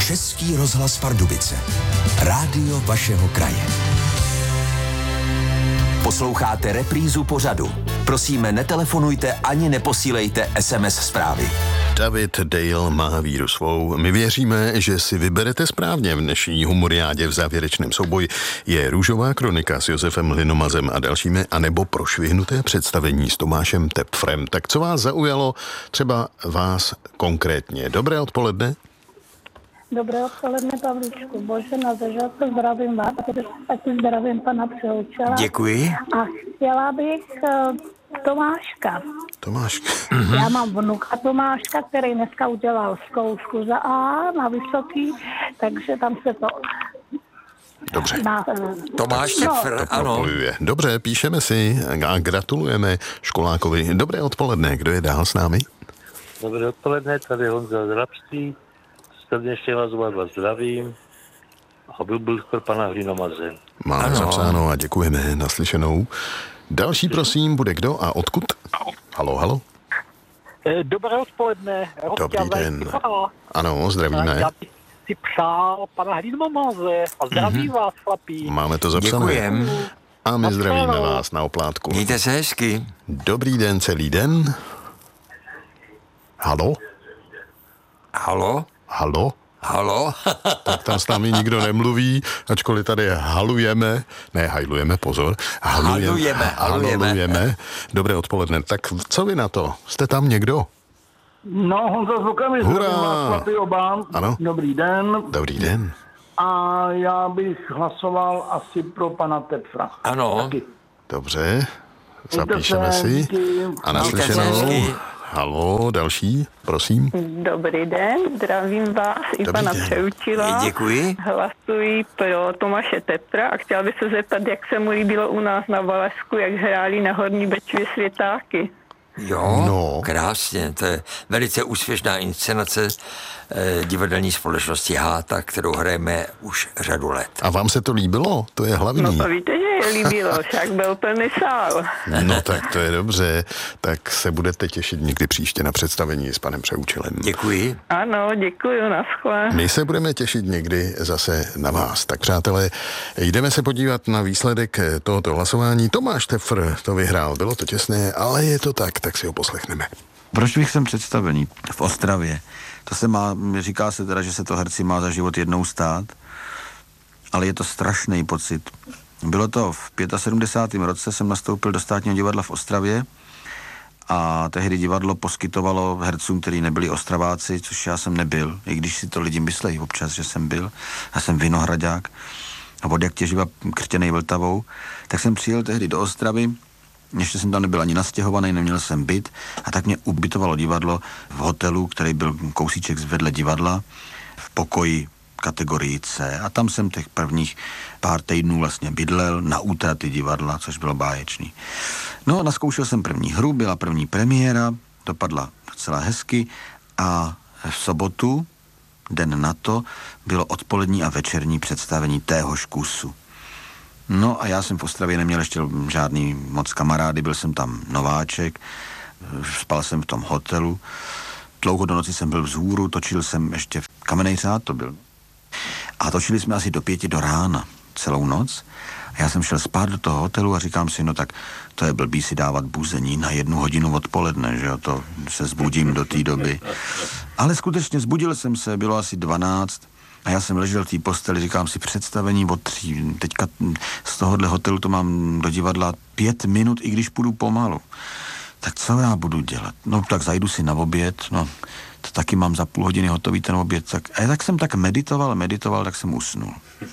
Český rozhlas Pardubice. Rádio vašeho kraje. Posloucháte reprízu pořadu. Prosíme, netelefonujte ani neposílejte SMS zprávy. David Dale má víru svou. My věříme, že si vyberete správně. V dnešní humoriádě v závěrečném souboji je Růžová kronika s Josefem Hlinomazem a dalšími, anebo prošvihnuté představení s Tomášem Tepfrem. Tak co vás zaujalo, třeba vás konkrétně? Dobré odpoledne. Dobré odpoledne, Pavlíčku. Božena ze Žadce, zdravím vás, taky zdravím pana Přeloučela. Děkuji. A chtěla bych Tomáška. Tomáška. Já mám vnuka Tomáška, který dneska udělal zkoušku za A na vysoký, takže tam se to... Dobře. Tomáš Tepfr, ano. Propojuje. Dobře, píšeme si a gratulujeme školákovi. Dobré odpoledne, kdo je dál s námi? Dobré odpoledne, tady Honza z Rabství. Srdečně vás zdravím. A byl pana Hlinomaze. Máme zapsáno a děkujeme, naslyšenou. Další, prosím, bude kdo a odkud? Halo. Dobré odpoledne. Dobrý den. Ano, zdravíme. Já bych si přál pana Hlinomaze a zdravím vás, chlapí. Máme to zapsané. Děkujem. A my zdravíme vás na oplátku. Mějte se hezky. Dobrý den celý den. Halo? Halo? Tak tam s námi nikdo nemluví, ačkoliv tady hajlujeme, pozor. Halujeme. Dobré odpoledne. Tak co vy na to? Jste tam někdo? No, Honza z Lukami, zdravím vás, chlapi oba. Ano. Dobrý den. Dobrý den. A já bych hlasoval asi pro pana Tepfra. Ano. Taky. Dobře, zapíšeme si. Díky. A naslyšenou. Hezky. Halo, další, prosím. Dobrý den, zdravím vás i Dobrý pana den. Přeloučila. Děkuji. Hlasuji pro Tomáše Tepfra a chtěla bych se zeptat, jak se mu líbilo u nás na Valašsku, jak hráli na Horní Bečvě Světáky. Jo, No. krásně. To je velice úspěšná inscenace divadelní společnosti Háta, kterou hrajeme už řadu let. A vám se to líbilo? To je hlavní. No to víte, že je líbilo, však byl plný sál. No tak to je dobře. Tak se budete těšit někdy příště na představení s panem Přeloučilem. Děkuji. Ano, děkuji, naschle. My se budeme těšit někdy zase na vás. Tak přátelé, jdeme se podívat na výsledek tohoto hlasování. Tomáš Tepfr to vyhrál, bylo to těsné, ale je to tak si ho poslechneme. Proč bych sem představení v Ostravě? To se říká se teda, že se to herci má za život jednou stát, ale je to strašný pocit. Bylo to v 75. roce, jsem nastoupil do Státního divadla v Ostravě a tehdy divadlo poskytovalo hercům, kteří nebyli Ostraváci, což já jsem nebyl, i když si to lidi myslejí občas, že jsem byl. Já jsem vinohradák a od jak těživa křtěnej Vltavou, tak jsem přijel tehdy do Ostravy. Ještě jsem tam nebyl ani nastěhovaný, neměl jsem byt a tak mě ubytovalo divadlo v hotelu, který byl kousíček vedle divadla, v pokoji kategorii C a tam jsem těch prvních pár týdnů vlastně bydlel na útraty divadla, což bylo báječný. No, naskoušel jsem první hru, byla první premiéra, dopadla docela hezky a v sobotu, den na to, bylo odpolední a večerní představení téhož kusu. No a já jsem v Ostravě neměl ještě žádný moc kamarády, byl jsem tam nováček, spal jsem v tom hotelu, dlouho do noci jsem byl vzhůru, točil jsem ještě v Kamennej řád to byl. A točili jsme asi do 5 do rána, celou noc. A já jsem šel spát do toho hotelu a říkám si, no tak to je blbý si dávat buzení na 1 hodinu odpoledne, že jo, to se zbudím do té doby. Ale skutečně zbudil jsem se, bylo asi 12 a já jsem ležel v té posteli, říkám si představení od 3. Teďka z tohohle hotelu to mám do divadla 5 minut, i když půjdu pomalu. Tak co já budu dělat? No tak zajdu si na oběd, no to taky mám za půl hodiny hotový ten oběd. Tak jsem tak meditoval, tak jsem usnul.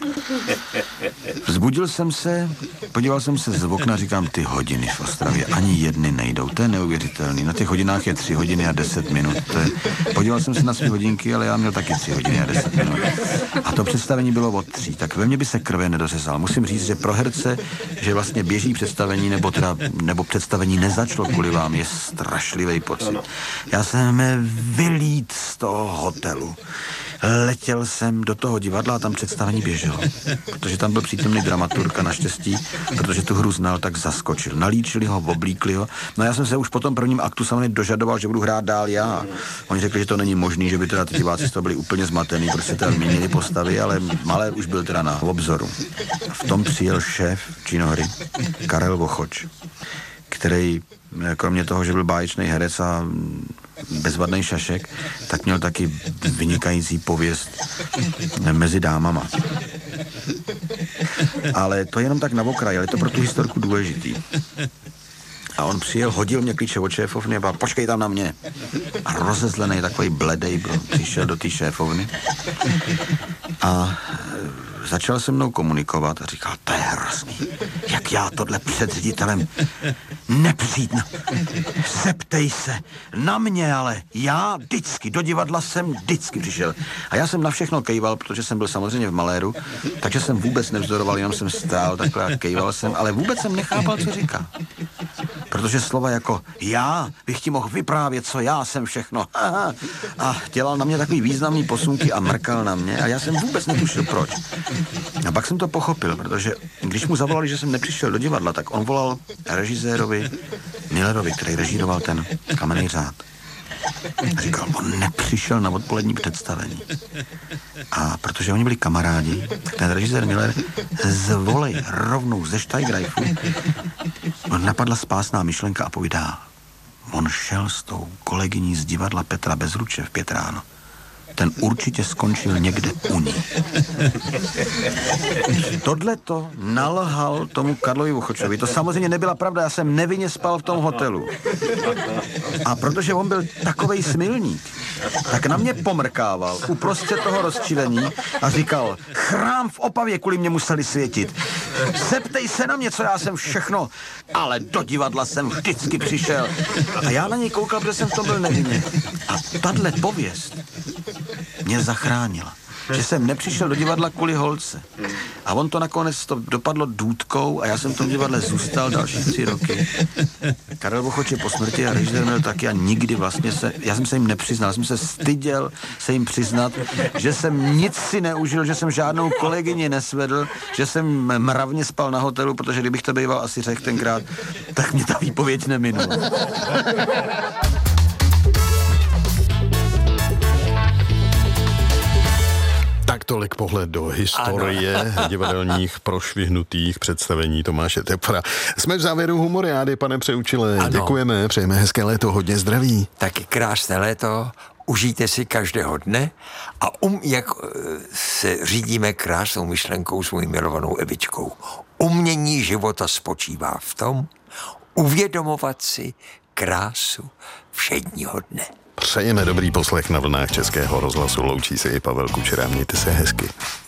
Vzbudil jsem se, podíval jsem se z okna, říkám, ty hodiny v Ostravě ani jedny nejdou, to je neuvěřitelný. Na těch hodinách je 3 hodiny a 10 minut. Podíval jsem se na své hodinky, ale já měl taky 3 hodiny a 10 minut. A to představení bylo od 3, tak ve mně by se krve nedořezal. Musím říct, že pro herce, že vlastně běží představení, nebo představení nezačalo kvůli vám, je strašlivý pocit. Já jsem vylít z toho hotelu. Letěl jsem do toho divadla a tam představení běželo. Protože tam byl přítomný dramaturg a naštěstí, protože tu hru znal, tak zaskočil. Nalíčili ho, oblíkli ho. No já jsem se už po tom prvním aktu samozřejmě dožadoval, že budu hrát dál já. Oni řekli, že to není možný, že by teda ty diváci z toho byli úplně zmatený, prostě teda měnili postavy, ale Malér už byl teda na obzoru. V tom přijel šéf činohry, Karel Vochoč, který kromě toho, že byl báječný herec a bezvadný šašek, tak měl taky vynikající pověst mezi dámama. Ale to je jenom tak na okraji, ale je to pro tu historku důležitý. A on přijel, hodil mě klíče od šéfovny a byl, počkej tam na mě. A rozezlený, takový bledej, přišel do té šéfovny a začal se mnou komunikovat a říkal, to je hrozný, jak já tohle před ředitelem nepřijít. Zeptej se na mě, ale já vždycky, do divadla jsem vždycky přišel. A já jsem na všechno kejval, protože jsem byl samozřejmě v Maléru, takže jsem vůbec nevzdoroval, jenom jsem stál takhle a kejval jsem, ale vůbec jsem nechápal, co říká. Protože slova jako já bych ti mohl vyprávět, co já jsem všechno. A dělal na mě takový významný posunky a mrkal na mě a já jsem vůbec netušil proč. A pak jsem to pochopil, protože když mu zavolali, že jsem nepřišel do divadla, tak on volal režisérovi Millerovi, který režíroval ten Kamenný řád. A říkal, on nepřišel na odpolední představení. A protože oni byli kamarádi, tak ten režisér Miller zvolej rovnou ze Steigrajfu. On napadla spásná myšlenka a povídá, on šel s tou kolegyní z divadla Petra Bezruče v 5 ráno. Ten určitě skončil někde u ní. Tohleto nalhal tomu Karlovi Vochočovi. To samozřejmě nebyla pravda, já jsem nevinně spal v tom hotelu. A protože on byl takovej smilník, tak na mě pomrkával uprostřed toho rozčilení a říkal, chrám v Opavě kvůli mě museli světit. Zeptej se na mě, co já jsem všechno, ale do divadla jsem vždycky přišel. A já na něj koukal, protože jsem v tom byl nevinně. A tahle pověst mě zachránila. Že jsem nepřišel do divadla kvůli holce. A on to nakonec to dopadlo důtkou a já jsem v tom divadle zůstal další 3 roky. Karel Vochoč je po smrti a režisér měl taky a nikdy vlastně já jsem se jim nepřiznal, jsem se styděl se jim přiznat, že jsem nic si neužil, že jsem žádnou kolegyni nesvedl, že jsem mravně spal na hotelu, protože kdybych to býval asi řekl tenkrát, tak mě ta výpověď neminula. Tak tolik pohled do historie divadelních prošvihnutých představení Tomáše Tepfra. Jsme v závěru humoriády, pane Přeučile. Ano. Děkujeme, přejeme hezké léto, hodně zdraví. Taky krásné léto, užijte si každého dne a jak se řídíme krásnou myšlenkou s mojí milovanou Evičkou. Umění života spočívá v tom, uvědomovat si krásu všedního dne. Přejeme dobrý poslech na vlnách Českého rozhlasu. Loučí se i Pavel Kučera. Mějte se hezky.